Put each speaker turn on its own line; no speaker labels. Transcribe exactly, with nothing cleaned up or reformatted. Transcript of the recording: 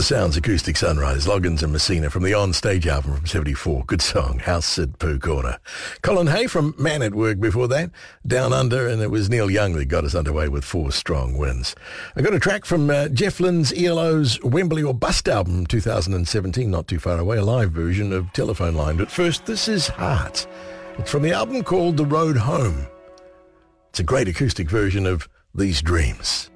Sounds Acoustic Sunrise, Loggins and Messina from the On-Stage album from seventy-four. Good song, House Sid Pooh Corner. Colin Hay from Man at Work before that, Down Under, and it was Neil Young that got us underway with four strong wins. I got a track from uh, Jeff Lynne's E L O's Wembley or Bust album from two thousand seventeen, not too far away, a live version of Telephone Line. But first, this is Heart. It's from the album called The Road Home. It's a great acoustic version of These Dreams.